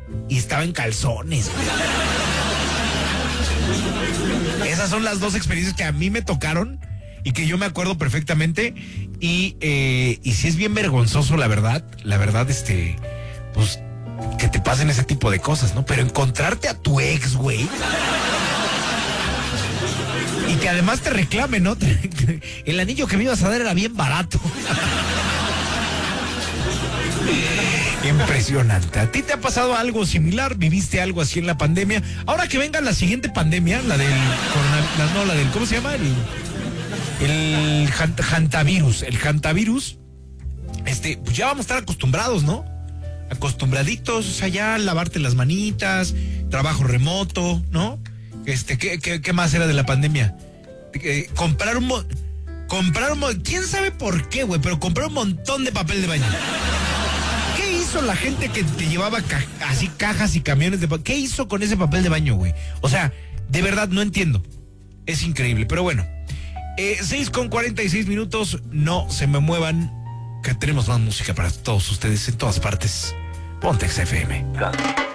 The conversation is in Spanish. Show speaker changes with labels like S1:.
S1: y estaba en calzones, güey. Esas son las dos experiencias que a mí me tocaron y que yo me acuerdo perfectamente. Y sí es bien vergonzoso, la verdad, pues, que te pasen ese tipo de cosas, ¿no? Pero encontrarte a tu ex, güey. Y que además te reclame, ¿no? El anillo que me ibas a dar era bien barato. Impresionante. ¿A ti te ha pasado algo similar? ¿Viviste algo así en la pandemia? Ahora que venga la siguiente pandemia, la del ¿cómo se llama? El hantavirus. El hantavirus, pues ya vamos a estar acostumbrados, ¿no? Acostumbraditos, o sea, ya lavarte las manitas, trabajo remoto, ¿no? ¿Qué más era de la pandemia? Comprar ¿quién sabe por qué, güey? Pero comprar un montón de papel de baño. ¿Qué hizo la gente que te llevaba así cajas y camiones de papel? ¿Qué hizo con ese papel de baño, güey? O sea, de verdad no entiendo. Es increíble, pero bueno. 6:46, no se me muevan, que tenemos más música para todos ustedes en todas partes. Ponte XFM.